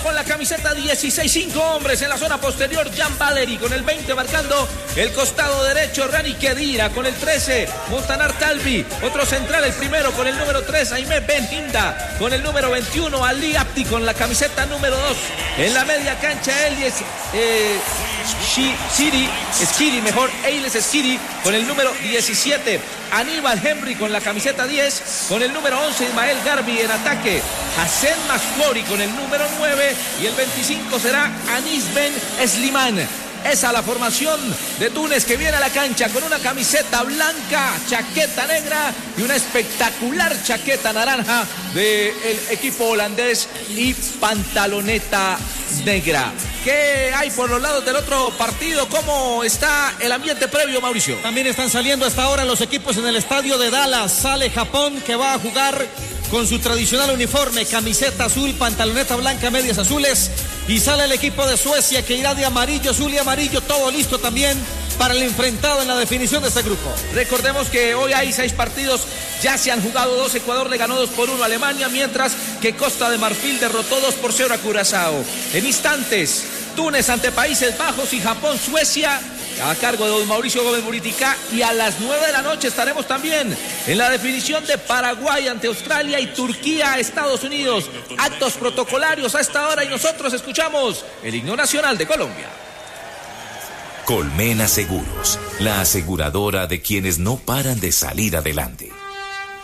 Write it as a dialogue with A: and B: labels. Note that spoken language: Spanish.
A: con la camiseta 16, 5 hombres en la zona posterior. Jan Valery con el 20 marcando el costado derecho. Rani Kedira con el 13. Montanar Talvi, otro central, el primero con el número 3. Aimé Ben Hinda con el número 21. Ali Abdi con la camiseta número 2. En la media cancha, Elias Eiles Skiri con el número 17. Aníbal Henry con la camiseta 10. Con el número 11, Ismael Garbi en ataque. Hassan Masflori con el número 9. Y el 25 será Anis Ben Slimane. Esa la formación de Túnez, que viene a la cancha con una camiseta blanca, chaqueta negra y una espectacular chaqueta naranja del equipo holandés y pantaloneta negra. ¿Qué hay por los lados del otro partido? ¿Cómo está el ambiente previo, Mauricio?
B: También están saliendo hasta ahora los equipos en el estadio de Dallas. Sale Japón, que va a jugar con su tradicional uniforme, camiseta azul, pantaloneta blanca, medias azules. Y sale el equipo de Suecia, que irá de amarillo, azul y amarillo, todo listo también para el enfrentado en la definición de este grupo.
A: Recordemos que hoy hay 6 partidos, ya se han jugado 2. Ecuador le ganó 2-1 a Alemania, mientras que Costa de Marfil derrotó 2-0 a Curazao. En instantes, Túnez ante Países Bajos y Japón, Suecia, a cargo de don Mauricio Gómez Muritica. Y a las 9 de la noche estaremos también en la definición de Paraguay ante Australia y Turquía, Estados Unidos. Actos protocolarios a esta hora y nosotros escuchamos el himno nacional de Colombia.
C: Colmena Seguros, la aseguradora de quienes no paran de salir adelante.